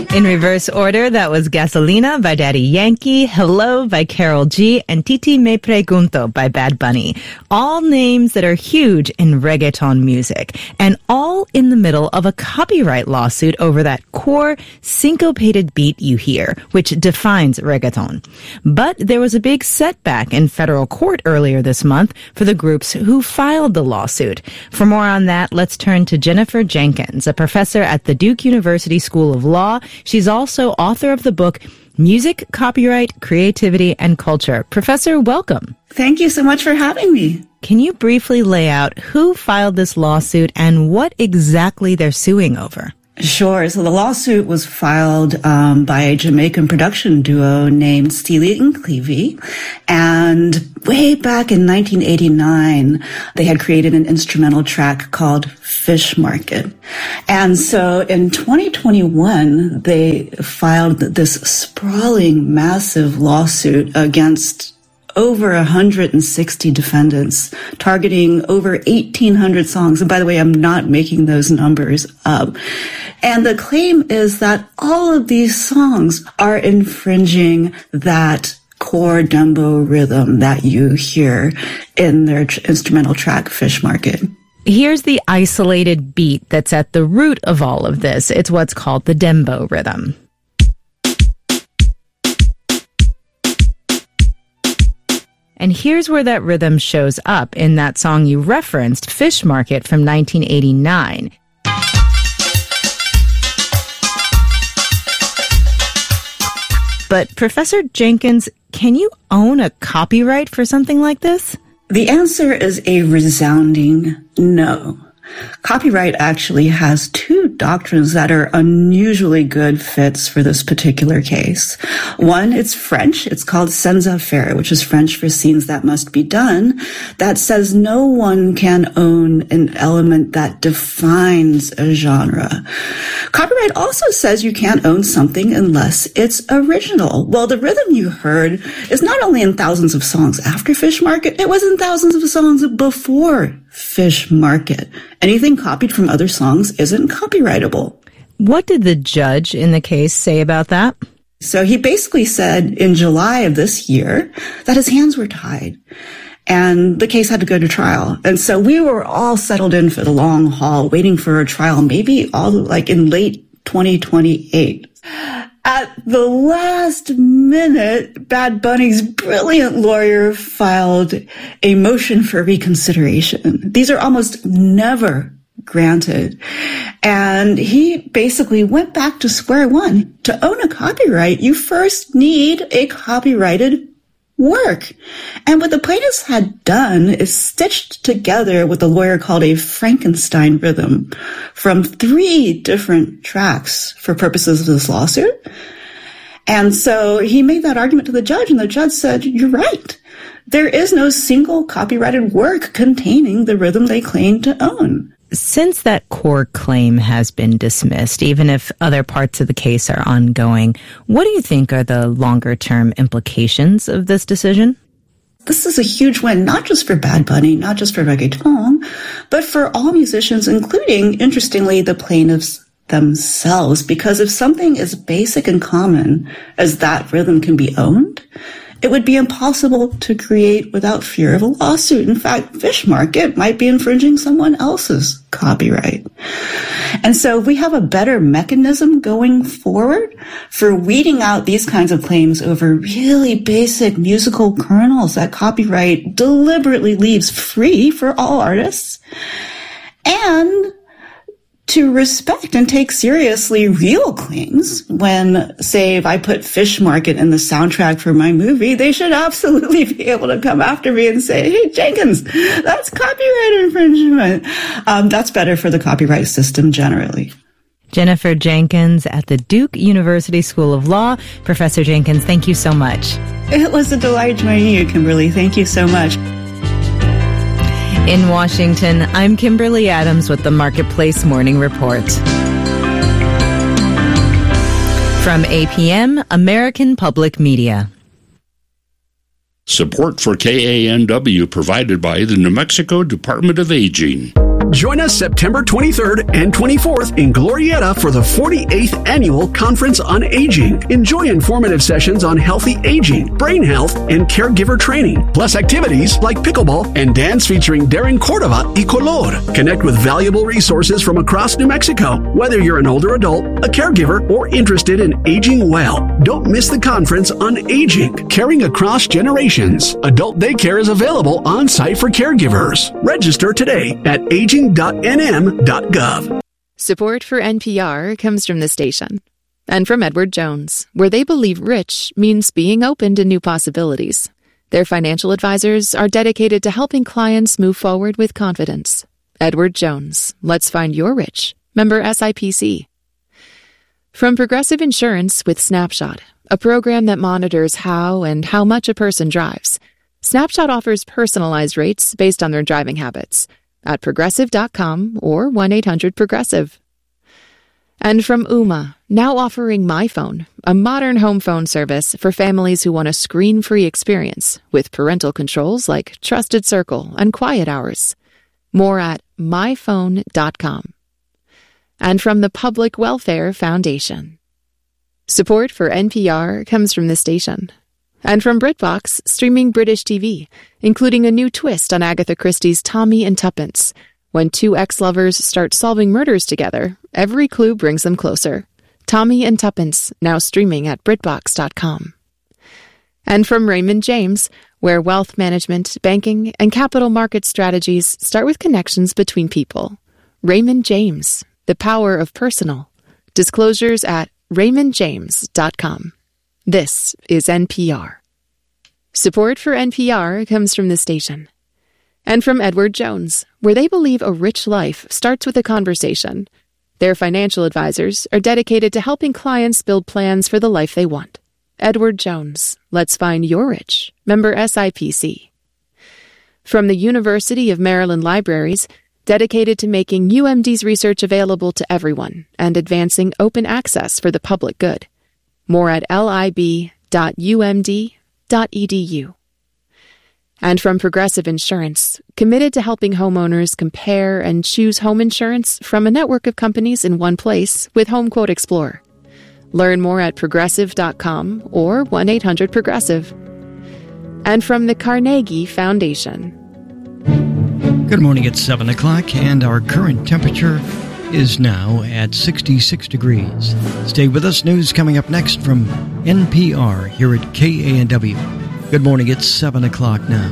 In reverse order, that was Gasolina by Daddy Yankee, Hello by Karol G, and Titi Me Pregunto by Bad Bunny. All names that are huge in reggaeton music, and all in the middle of a copyright lawsuit over that core syncopated beat you hear, which defines reggaeton. But there was a big setback in federal court earlier this month for the groups who filed the lawsuit. For more on that, let's turn to Jennifer Jenkins, a professor at the Duke University School of Law. She's also author of the book Music, Copyright, Creativity, and Culture. Professor, welcome. Thank you so much for having me. Can you briefly lay out who filed this lawsuit and what exactly they're suing over? Sure. So the lawsuit was filed by a Jamaican production duo named Steely and Clevie. And way back in 1989, they had created an instrumental track called Fish Market. And so in 2021, they filed this sprawling, massive lawsuit against over 160 defendants, targeting over 1,800 songs. And by the way, I'm not making those numbers up. And the claim is that all of these songs are infringing that core dembow rhythm that you hear in their instrumental track, Fish Market. Here's the isolated beat that's at the root of all of this. It's what's called the dembow rhythm. And here's where that rhythm shows up in that song you referenced, Fish Market from 1989. But Professor Jenkins, can you own a copyright for something like this? The answer is a resounding no. Copyright actually has two doctrines that are unusually good fits for this particular case. One, it's French. It's called savoir-faire, which is French for scenes that must be done, that says no one can own an element that defines a genre. Copyright also says you can't own something unless it's original. Well, the rhythm you heard is not only in thousands of songs after Fish Market, it was in thousands of songs before Fish Market. Anything copied from other songs isn't copyrightable. What did the judge in the case say about that? So he basically said in July of this year that his hands were tied and the case had to go to trial. And so we were all settled in for the long haul, waiting for a trial, maybe all like in late 2028. At the last minute, Bad Bunny's brilliant lawyer filed a motion for reconsideration. These are almost never granted. And he basically went back to square one. To own a copyright, you first need a copyrighted work. And what the plaintiffs had done is stitched together what the lawyer called a Frankenstein rhythm from 3 different tracks for purposes of this lawsuit. And so he made that argument to the judge, and the judge said, you're right. There is no single copyrighted work containing the rhythm they claim to own. Since that core claim has been dismissed, even if other parts of the case are ongoing, what do you think are the longer-term implications of this decision? This is a huge win, not just for Bad Bunny, not just for reggaeton, but for all musicians, including, interestingly, the plaintiffs themselves. Because if something as basic and common as that rhythm can be owned, it would be impossible to create without fear of a lawsuit. In fact, Fish Market might be infringing someone else's copyright. And so we have a better mechanism going forward for weeding out these kinds of claims over really basic musical kernels that copyright deliberately leaves free for all artists, and to respect and take seriously real claims. When, say, if I put Fish Market in the soundtrack for my movie, they should absolutely be able to come after me and say, hey, Jenkins, that's copyright infringement. That's better for the copyright system generally. Jennifer Jenkins at the Duke University School of Law. Professor Jenkins, thank you so much. It was a delight joining you, Kimberly. Thank you so much. In Washington, I'm Kimberly Adams with the Marketplace Morning Report. From APM, American Public Media. Support for KANW provided by the New Mexico Department of Aging. Join us September 23rd and 24th in Glorieta for the 48th Annual Conference on Aging. Enjoy informative sessions on healthy aging, brain health, and caregiver training, plus activities like pickleball and dance featuring Darren Cordova y Color. Connect with valuable resources from across New Mexico, whether you're an older adult, a caregiver, or interested in aging well. Don't miss the conference on aging, caring across generations. Adult daycare is available on site for caregivers. Register today at aging.nm.gov. Support for NPR comes from the station and from Edward Jones, where they believe rich means being open to new possibilities. Their financial advisors are dedicated to helping clients move forward with confidence. Edward Jones, let's find your rich. Member SIPC. From Progressive Insurance with Snapshot, a program that monitors how and how much a person drives. Snapshot offers personalized rates based on their driving habits at Progressive.com or 1-800-PROGRESSIVE. And from Ooma, now offering MyPhone, a modern home phone service for families who want a screen-free experience with parental controls like Trusted Circle and Quiet Hours. More at myphone.com. And from the Public Welfare Foundation. Support for NPR comes from the station. And from BritBox, streaming British TV, including a new twist on Agatha Christie's Tommy and Tuppence. When two ex-lovers start solving murders together, every clue brings them closer. Tommy and Tuppence, now streaming at BritBox.com. And from Raymond James, where wealth management, banking, and capital market strategies start with connections between people. Raymond James, the power of personal. Disclosures at RaymondJames.com. This is NPR. Support for NPR comes from the station. And from Edward Jones, where they believe a rich life starts with a conversation. Their financial advisors are dedicated to helping clients build plans for the life they want. Edward Jones, let's find your rich. Member SIPC. From the University of Maryland Libraries, dedicated to making UMD's research available to everyone and advancing open access for the public good. More at lib.umd.edu. And from Progressive Insurance, committed to helping homeowners compare and choose home insurance from a network of companies in one place with HomeQuote Explorer. Learn more at progressive.com or 1-800-PROGRESSIVE. And from the Carnegie Foundation. Good morning, it's 7 o'clock, and our current temperature is now at 66 degrees. Stay with us. News coming up next from NPR here at KANW. Good morning, it's 7 o'clock now.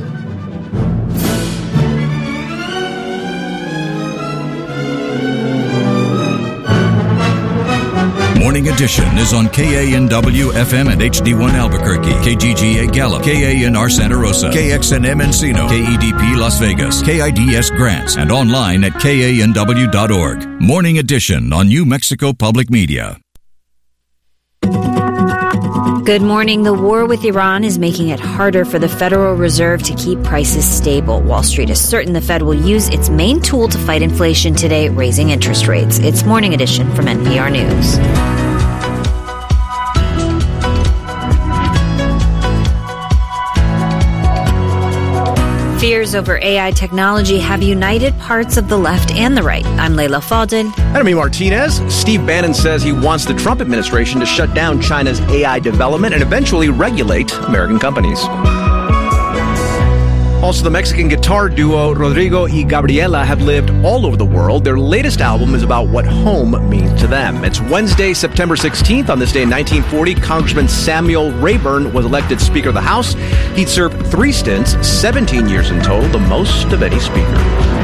Morning Edition is on KANW-FM and HD1 Albuquerque, KGGA Gallup, KANR Santa Rosa, KXNM Encino, KEDP Las Vegas, KIDS Grants, and online at KANW.org. Morning Edition on New Mexico Public Media. Good morning. The war with Iran is making it harder for the Federal Reserve to keep prices stable. Wall Street is certain the Fed will use its main tool to fight inflation today, raising interest rates. It's Morning Edition from NPR News. Fears over AI technology have united parts of the left and the right. I'm Layla Fadel. And I'm Martinez. Steve Bannon says he wants the Trump administration to shut down China's AI development and eventually regulate American companies. Also, the Mexican guitar duo Rodrigo y Gabriela have lived all over the world. Their latest album is about what home means to them. It's Wednesday, September 16th. On this day in 1940, Congressman Samuel Rayburn was elected Speaker of the House. He'd served 3 stints, 17 years in total, the most of any speaker.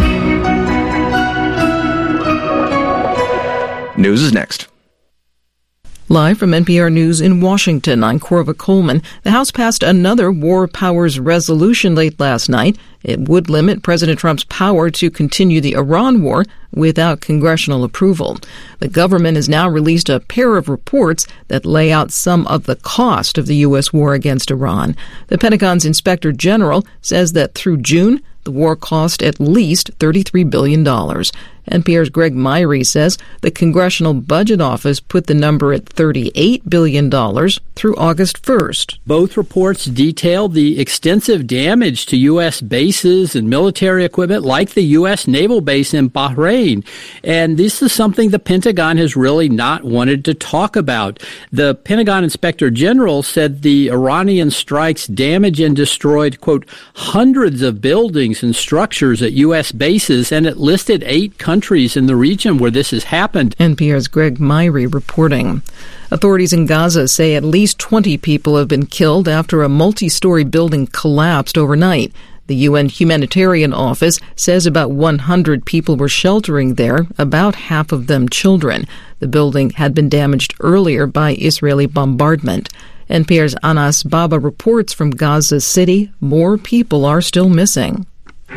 News is next. Live from NPR News in Washington, I'm Corva Coleman. The House passed another War Powers resolution late last night. It would limit President Trump's power to continue the Iran war without congressional approval. The government has now released a pair of reports that lay out some of the cost of the U.S. war against Iran. The Pentagon's Inspector General says that through June, the war cost at least $33 billion. NPR's Greg Myrie says the Congressional Budget Office put the number at $38 billion through August 1st. Both reports detail the extensive damage to U.S. bases and military equipment like the U.S. naval base in Bahrain. And this is something the Pentagon has really not wanted to talk about. The Pentagon Inspector General said the Iranian strikes damaged and destroyed, quote, hundreds of buildings and structures at U.S. bases, and it listed 8 countries in the region where this has happened. NPR's Greg Myrie reporting. Authorities in Gaza say at least 20 people have been killed after a multi-story building collapsed overnight. The UN Humanitarian Office says about 100 people were sheltering there, about half of them children. The building had been damaged earlier by Israeli bombardment. NPR's Anas Baba reports from Gaza City. More people are still missing.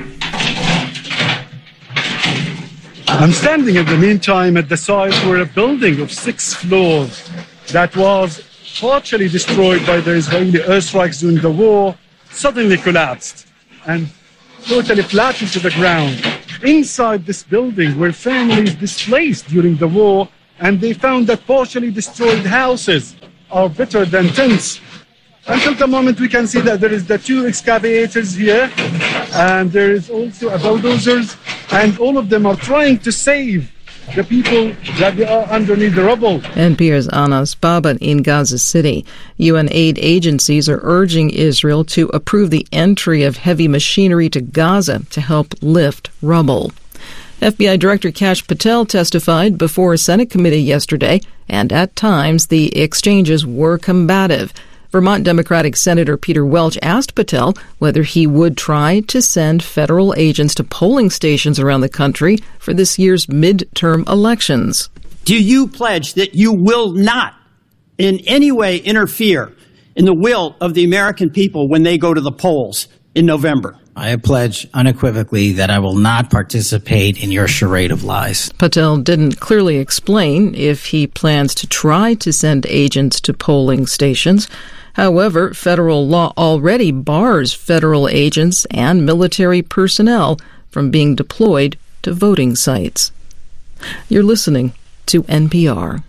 I'm standing in the meantime at the site where a building of 6 floors that was partially destroyed by the Israeli airstrikes during the war suddenly collapsed and totally flattened to the ground. Inside this building were families displaced during the war, and they found that partially destroyed houses are better than tents. Until the moment we can see that there is the 2 excavators here, and there is also a bulldozers, and all of them are trying to save the people that are underneath the rubble. NPR's Anas Baba in Gaza City. UN aid agencies are urging Israel to approve the entry of heavy machinery to Gaza to help lift rubble. FBI Director Kash Patel testified before a Senate committee yesterday, and at times the exchanges were combative. Vermont Democratic Senator Peter Welch asked Patel whether he would try to send federal agents to polling stations around the country for this year's midterm elections. Do you pledge that you will not in any way interfere in the will of the American people when they go to the polls in November? I pledge unequivocally that I will not participate in your charade of lies. Patel didn't clearly explain if he plans to try to send agents to polling stations. However, federal law already bars federal agents and military personnel from being deployed to voting sites. You're listening to NPR.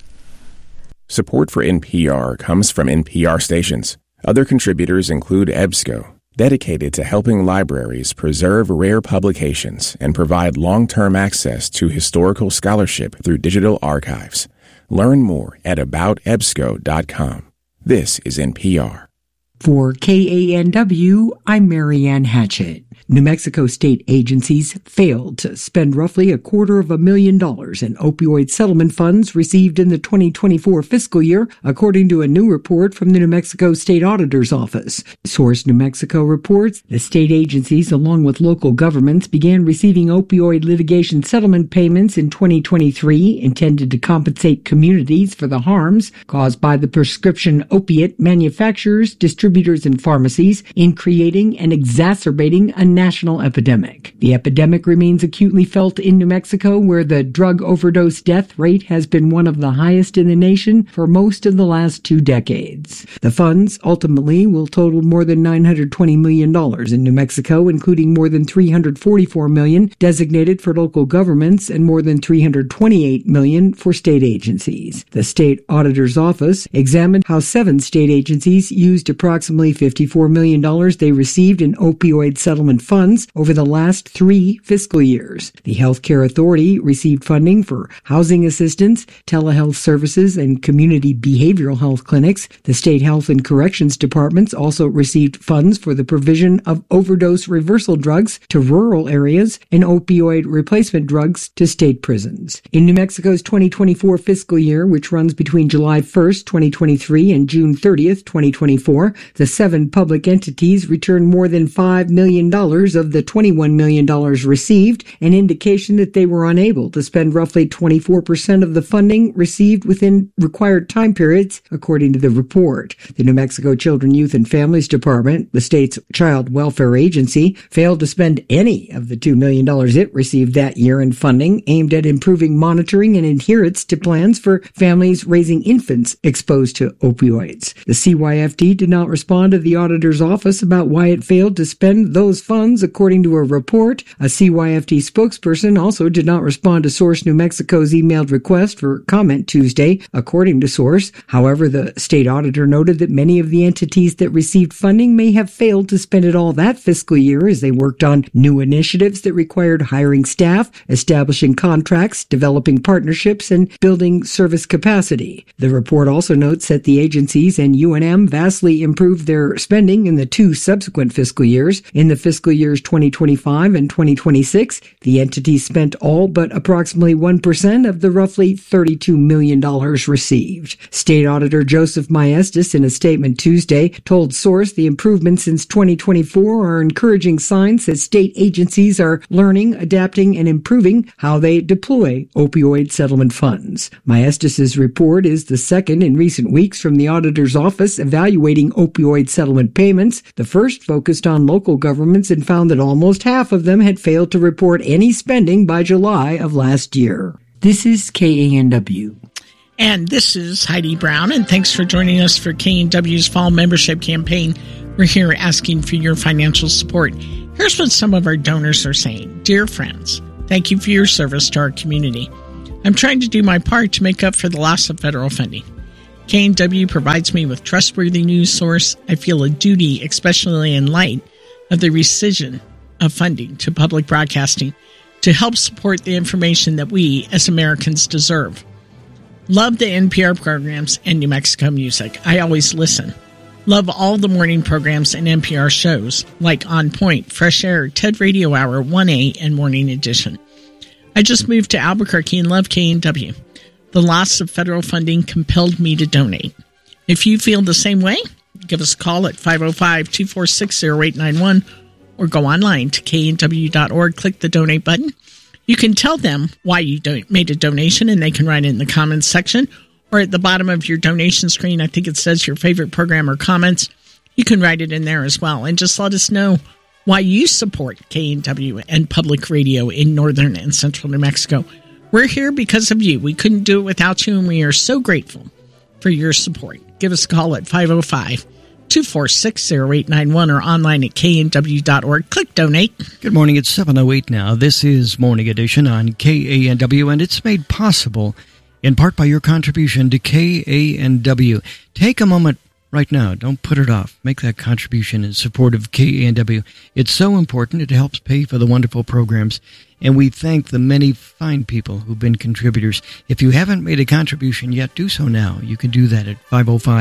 Support for NPR comes from NPR stations. Other contributors include EBSCO, dedicated to helping libraries preserve rare publications and provide long-term access to historical scholarship through digital archives. Learn more at aboutebsco.com. This is NPR. For KANW, I'm Marianne Hatchett. New Mexico state agencies failed to spend roughly $250,000 in opioid settlement funds received in the 2024 fiscal year, according to a new report from the New Mexico State Auditor's Office. Source New Mexico reports the state agencies, along with local governments, began receiving opioid litigation settlement payments in 2023 intended to compensate communities for the harms caused by the prescription opiate manufacturers, distributors, and pharmacies in creating and exacerbating a national epidemic. The epidemic remains acutely felt in New Mexico, where the drug overdose death rate has been one of the highest in the nation for most of the last 2 decades. The funds ultimately will total more than $920 million in New Mexico, including more than $344 million designated for local governments and more than $328 million for state agencies. The State Auditor's Office examined how 7 state agencies used approximately $54 million they received in opioid settlement funds over the last 3 fiscal years. The Healthcare Authority received funding for housing assistance, telehealth services, and community behavioral health clinics. The State Health and Corrections Departments also received funds for the provision of overdose reversal drugs to rural areas and opioid replacement drugs to state prisons. In New Mexico's 2024 fiscal year, which runs between July 1st, 2023 and June 30th, 2024, the 7 public entities returned more than $5 million of the $21 million received, an indication that they were unable to spend roughly 24% of the funding received within required time periods, according to the report. The New Mexico Children, Youth, and Families Department, the state's child welfare agency, failed to spend any of the $2 million it received that year in funding aimed at improving monitoring and adherence to plans for families raising infants exposed to opioids. The CYFD did not respond to the auditor's office about why it failed to spend those funds funds, according to a report. A CYFT spokesperson also did not respond to Source New Mexico's emailed request for comment Tuesday, according to Source. However, the state auditor noted that many of the entities that received funding may have failed to spend it all that fiscal year as they worked on new initiatives that required hiring staff, establishing contracts, developing partnerships, and building service capacity. The report also notes that the agencies and UNM vastly improved their spending in the two subsequent fiscal years. In the fiscal years 2025 and 2026, the entities spent all but approximately 1% of the roughly $32 million received. State Auditor Joseph Maestas, in a statement Tuesday, told Source the improvements since 2024 are encouraging signs that state agencies are learning, adapting, and improving how they deploy opioid settlement funds. Maestas' report is the second in recent weeks from the auditor's office evaluating opioid settlement payments. The first focused on local governments and found that almost half of them had failed to report any spending by July of last year. This is KANW. And this is Heidi Brown, and thanks for joining us for KNW's Fall Membership Campaign. We're here asking for your financial support. Here's what some of our donors are saying. Dear friends, thank you for your service to our community. I'm trying to do my part to make up for the loss of federal funding. KNW provides me with trustworthy news source. I feel a duty, especially in light of the rescission of funding to public broadcasting, to help support the information that we as Americans deserve. Love the NPR programs and New Mexico music. I always listen. Love all the morning programs and NPR shows like On Point, Fresh Air, TED Radio Hour, 1A, and Morning Edition. I just moved to Albuquerque and love KNW. The loss of federal funding compelled me to donate. If you feel the same way, give us a call at 505-246-0891 or go online to knw.org, click the donate button. You can tell them why you made a donation, and they can write it in the comments section. Or at the bottom of your donation screen, I think it says your favorite program or comments. You can write it in there as well. And just let us know why you support KNW and public radio in northern and central New Mexico. We're here because of you. We couldn't do it without you, and we are so grateful for your support. Give us a call at 505-246-0891 or online at knw.org. Click donate. Good morning. It's 7:08 now. This is Morning Edition on KANW, and it's made possible in part by your contribution to KANW. Take a moment right now. Don't put it off. Make that contribution in support of KANW. It's so important. It helps pay for the wonderful programs, and we thank the many fine people who've been contributors. If you haven't made a contribution yet, do so now. You can do that at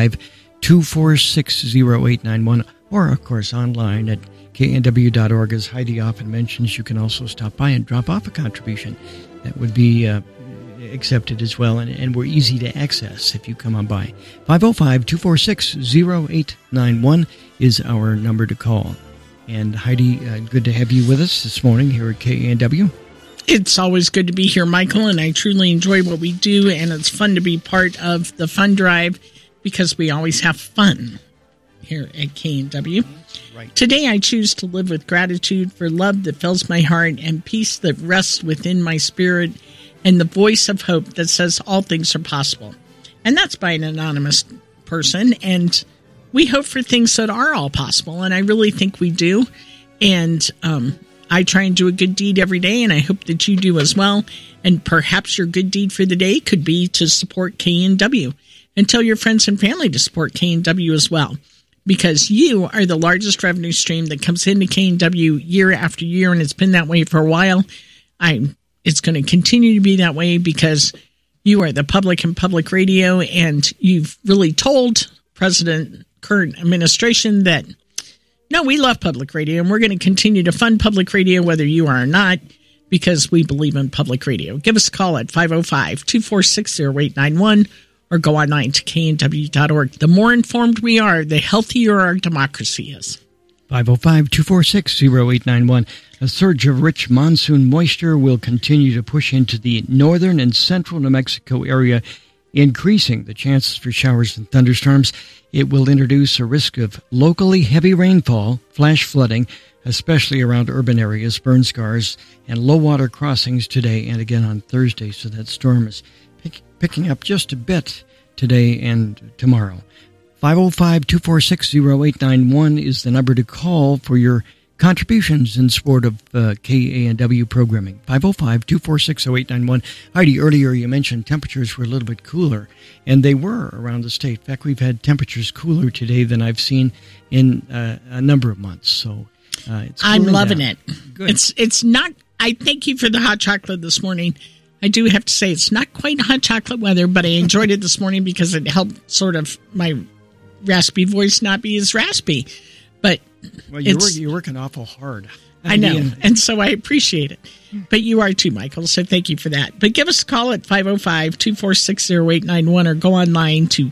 505-246-0891 or, of course, online at knw.org. As Heidi often mentions, you can also stop by and drop off a contribution. That would be accepted as well, and we're easy to access if you come on by. 505-246-0891 is our number to call. And Heidi, good to have you with us this morning here at KANW. It's always good to be here, Michael, and I truly enjoy what we do, and it's fun to be part of the fund drive because we always have fun here at KNW. Right. Today I choose to live with gratitude for love that fills my heart and peace that rests within my spirit and the voice of hope that says all things are possible. And that's by an anonymous person, and we hope for things that are all possible, and I really think we do. And I try and do a good deed every day, and I hope that you do as well. And perhaps your good deed for the day could be to support KNW. And tell your friends and family to support KNW as well, because you are the largest revenue stream that comes into KNW year after year, and it's been that way for a while. It's going to continue to be that way because you are the public and public radio, and you've really told current administration that, no, we love public radio, and we're going to continue to fund public radio whether you are or not, because we believe in public radio. Give us a call at 505-246-0891 or go online to knw.org. The more informed we are, the healthier our democracy is. 505-246-0891. A surge of rich monsoon moisture will continue to push into the northern and central New Mexico area, increasing the chances for showers and thunderstorms. It will introduce a risk of locally heavy rainfall, flash flooding, especially around urban areas, burn scars, and low water crossings today and again on Thursday. So that storm is picking up just a bit today and tomorrow. 505-246-0891 is the number to call for your contributions in support of KANW programming. 505-246-0891. Heidi, earlier you mentioned temperatures were a little bit cooler, and they were around the state. In fact, we've had temperatures cooler today than I've seen in a number of months. So I'm loving it. Good. It's not. I thank you for the hot chocolate this morning. I do have to say it's not quite hot chocolate weather, but I enjoyed it this morning because it helped sort of my raspy voice not be as raspy. But you're working awful hard. I know, and so I appreciate it. But you are too, Michael, so thank you for that. But give us a call at 505-246-0891 or go online to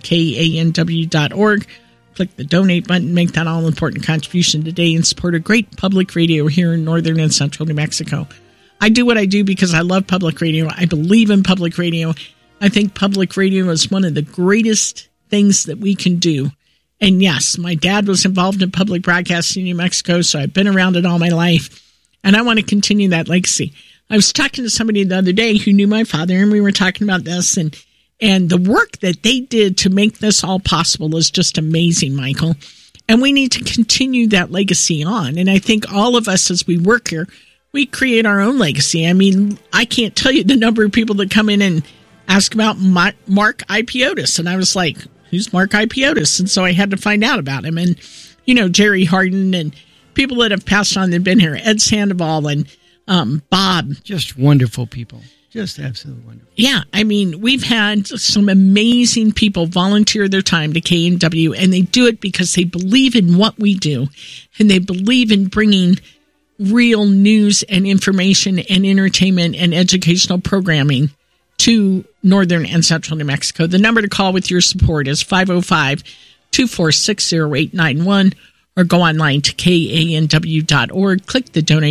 kanw.org. Click the donate button, make that all-important contribution today in support of great public radio here in northern and central New Mexico. I do what I do because I love public radio. I believe in public radio. I think public radio is one of the greatest things that we can do. And yes, my dad was involved in public broadcasting in New Mexico, so I've been around it all my life. And I want to continue that legacy. I was talking to somebody the other day who knew my father, and we were talking about this. And the work that they did to make this all possible is just amazing, Michael. And we need to continue that legacy on. And I think all of us, as we work here, we create our own legacy. I mean, I can't tell you the number of people that come in and ask about Mark Ipiotis. And I was like, who's Mark Ipiotis? And so I had to find out about him. And, Jerry Harden and people that have passed on that have been here, Ed Sandoval and Bob. Just wonderful people. Just absolutely wonderful. Yeah, I mean, we've had some amazing people volunteer their time to KNW, and they do it because they believe in what we do, and they believe in bringing real news and information and entertainment and educational programming to northern and central New Mexico. The number to call with your support is 505-246-0891 or go online to kanw.org. Click the donate